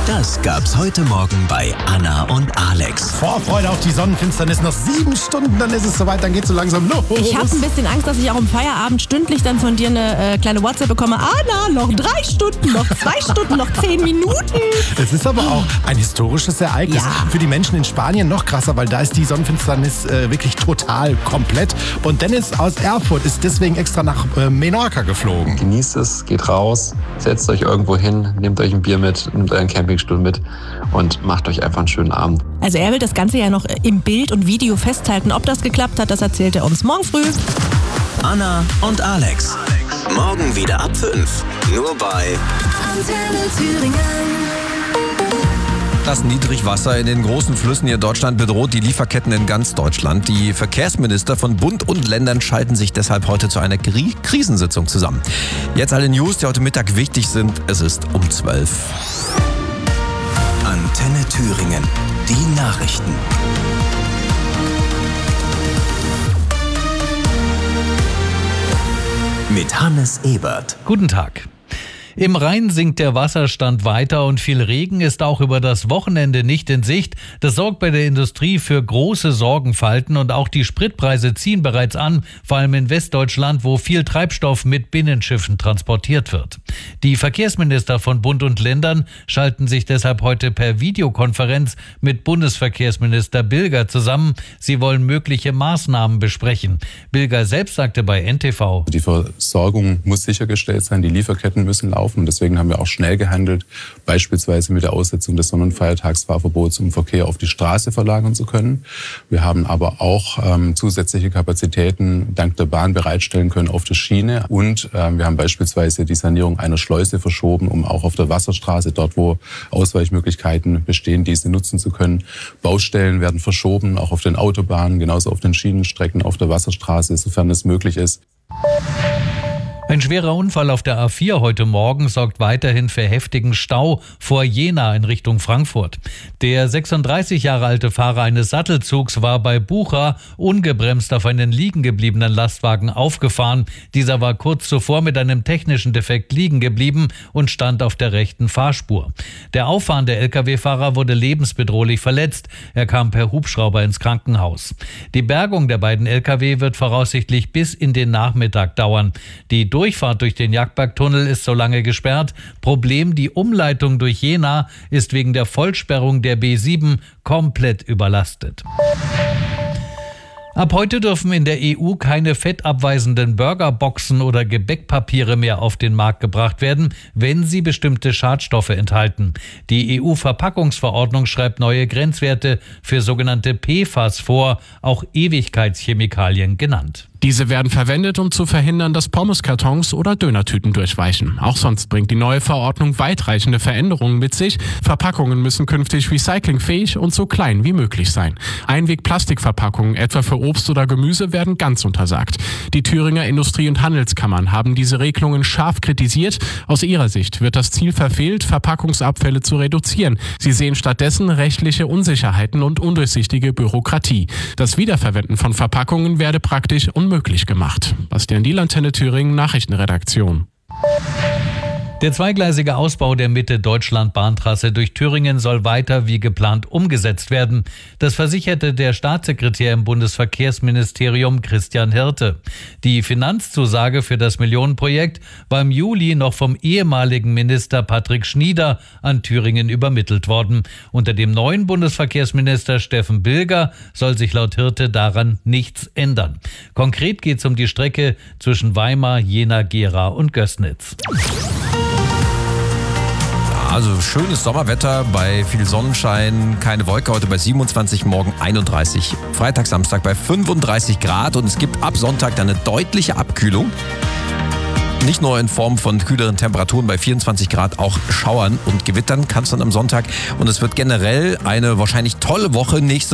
Das gab's heute Morgen bei Anna und Alex. Vorfreude auf die Sonnenfinsternis. Noch 7 Stunden, dann ist es soweit, dann geht's so langsam los. Ich habe ein bisschen Angst, dass ich auch im Feierabend stündlich dann von dir eine kleine WhatsApp bekomme. Anna, noch 3 Stunden, noch 2 Stunden, noch 10 Minuten. Es ist aber auch ein historisches Ereignis. Ja. Für die Menschen in Spanien noch krasser, weil da ist die Sonnenfinsternis wirklich total komplett. Und Dennis aus Erfurt ist deswegen extra nach Menorca geflogen. Genießt es, geht raus, setzt euch irgendwo hin, nehmt euch ein Bier mit, nehmt euren Campingstuhl mit und macht euch einfach einen schönen Abend. Also er will das Ganze ja noch im Bild und Video festhalten. Ob das geklappt hat, das erzählt er uns morgen früh. Anna und Alex. Morgen wieder ab 5. Nur bei Antenne Thüringen. Das Niedrigwasser in den großen Flüssen hier in Deutschland bedroht die Lieferketten in ganz Deutschland. Die Verkehrsminister von Bund und Ländern schalten sich deshalb heute zu einer Krisensitzung zusammen. Jetzt alle News, die heute Mittag wichtig sind. Es ist um 12. Antenne Thüringen. Die Nachrichten. Mit Hannes Ebert. Guten Tag. Im Rhein sinkt der Wasserstand weiter und viel Regen ist auch über das Wochenende nicht in Sicht. Das sorgt bei der Industrie für große Sorgenfalten und auch die Spritpreise ziehen bereits an, vor allem in Westdeutschland, wo viel Treibstoff mit Binnenschiffen transportiert wird. Die Verkehrsminister von Bund und Ländern schalten sich deshalb heute per Videokonferenz mit Bundesverkehrsminister Bilger zusammen. Sie wollen mögliche Maßnahmen besprechen. Bilger selbst sagte bei NTV: Die Versorgung muss sichergestellt sein, die Lieferketten müssen laufen. Und deswegen haben wir auch schnell gehandelt, beispielsweise mit der Aussetzung des Sonn- und Feiertagsfahrverbots, um Verkehr auf die Straße verlagern zu können. Wir haben aber auch zusätzliche Kapazitäten dank der Bahn bereitstellen können auf der Schiene. Und wir haben beispielsweise die Sanierung einer Schleuse verschoben, um auch auf der Wasserstraße, dort wo Ausweichmöglichkeiten bestehen, diese nutzen zu können. Baustellen werden verschoben, auch auf den Autobahnen, genauso auf den Schienenstrecken, auf der Wasserstraße, sofern es möglich ist. Ein schwerer Unfall auf der A4 heute Morgen sorgt weiterhin für heftigen Stau vor Jena in Richtung Frankfurt. Der 36 Jahre alte Fahrer eines Sattelzugs war bei Bucha ungebremst auf einen liegen gebliebenen Lastwagen aufgefahren. Dieser war kurz zuvor mit einem technischen Defekt liegen geblieben und stand auf der rechten Fahrspur. Der auffahrende Lkw-Fahrer wurde lebensbedrohlich verletzt. Er kam per Hubschrauber ins Krankenhaus. Die Bergung der beiden Lkw wird voraussichtlich bis in den Nachmittag dauern. Die Durchfahrt durch den Jagdbergtunnel ist so lange gesperrt. Problem: die Umleitung durch Jena ist wegen der Vollsperrung der B7 komplett überlastet. Ab heute dürfen in der EU keine fettabweisenden Burgerboxen oder Gebäckpapiere mehr auf den Markt gebracht werden, wenn sie bestimmte Schadstoffe enthalten. Die EU-Verpackungsverordnung schreibt neue Grenzwerte für sogenannte PFAS vor, auch Ewigkeitschemikalien genannt. Diese werden verwendet, um zu verhindern, dass Pommeskartons oder Dönertüten durchweichen. Auch sonst bringt die neue Verordnung weitreichende Veränderungen mit sich. Verpackungen müssen künftig recyclingfähig und so klein wie möglich sein. Einweg-Plastikverpackungen, etwa für Obst oder Gemüse, werden ganz untersagt. Die Thüringer Industrie- und Handelskammern haben diese Regelungen scharf kritisiert. Aus ihrer Sicht wird das Ziel verfehlt, Verpackungsabfälle zu reduzieren. Sie sehen stattdessen rechtliche Unsicherheiten und undurchsichtige Bürokratie. Das Wiederverwenden von Verpackungen werde praktisch unmöglich gemacht. Bastian Diel, Antenne Thüringen, Nachrichtenredaktion. Der zweigleisige Ausbau der Mitte-Deutschland-Bahntrasse durch Thüringen soll weiter wie geplant umgesetzt werden. Das versicherte der Staatssekretär im Bundesverkehrsministerium Christian Hirte. Die Finanzzusage für das Millionenprojekt war im Juli noch vom ehemaligen Minister Patrick Schnieder an Thüringen übermittelt worden. Unter dem neuen Bundesverkehrsminister Steffen Bilger soll sich laut Hirte daran nichts ändern. Konkret geht es um die Strecke zwischen Weimar, Jena, Gera und Gößnitz. Also schönes Sommerwetter bei viel Sonnenschein, keine Wolke, heute bei 27, morgen 31, Freitag, Samstag bei 35 Grad und es gibt ab Sonntag dann eine deutliche Abkühlung. Nicht nur in Form von kühleren Temperaturen bei 24 Grad, auch Schauern und Gewittern kann es dann am Sonntag und es wird generell eine wahrscheinlich tolle Woche nächste